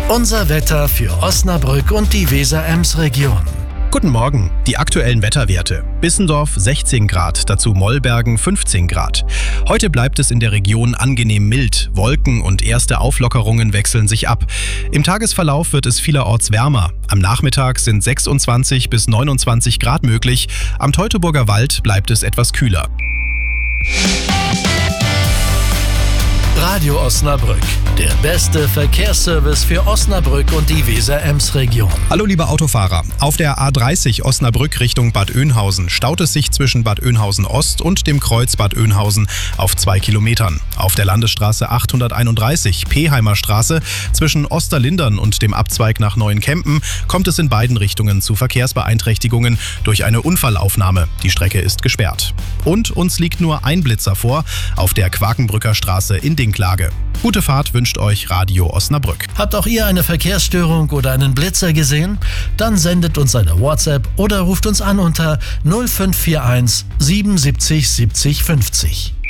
Unser Wetter für Osnabrück und die Weser-Ems-Region. Guten Morgen. Die aktuellen Wetterwerte. Bissendorf 16 Grad, dazu Mollbergen 15 Grad. Heute bleibt es in der Region angenehm mild. Wolken und erste Auflockerungen wechseln sich ab. Im Tagesverlauf wird es vielerorts wärmer. Am Nachmittag sind 26 bis 29 Grad möglich. Am Teutoburger Wald bleibt es etwas kühler. Radio Osnabrück, der beste Verkehrsservice für Osnabrück und die Weser-Ems-Region. Hallo liebe Autofahrer, auf der A30 Osnabrück Richtung Bad Oeynhausen staut es sich zwischen Bad Oeynhausen Ost und dem Kreuz Bad Oeynhausen auf 2 Kilometern. Auf der Landesstraße 831 Peheimer Straße zwischen Osterlindern und dem Abzweig nach Neuenkempen kommt es in beiden Richtungen zu Verkehrsbeeinträchtigungen durch eine Unfallaufnahme. Die Strecke ist gesperrt. Und uns liegt nur ein Blitzer vor, auf der Quakenbrücker Straße in Dinklage. Gute Fahrt wünscht euch Radio Osnabrück. Habt auch ihr eine Verkehrsstörung oder einen Blitzer gesehen? Dann sendet uns eine WhatsApp oder ruft uns an unter 0541 77 70 50.